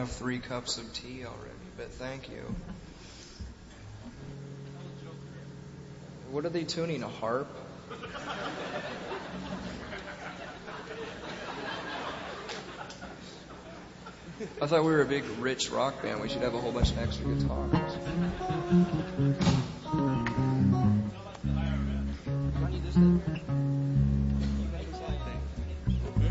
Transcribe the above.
have 3 cups of tea already, but thank you. What are they tuning, a harp? I thought we were a big, rich rock band. We should have a whole bunch of extra guitars.